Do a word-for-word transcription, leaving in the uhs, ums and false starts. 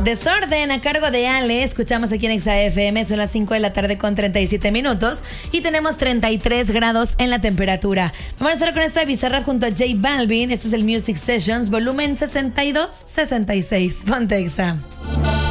Desorden a cargo de Ale. Escuchamos aquí en Exa F M. Son las cinco de la tarde con treinta y siete minutos. Y tenemos treinta y tres grados en la temperatura. Vamos a estar con esta bizarra junto a J Balvin. Este es el Music Sessions, volumen sesenta y dos sesenta y seis. Ponte Exa.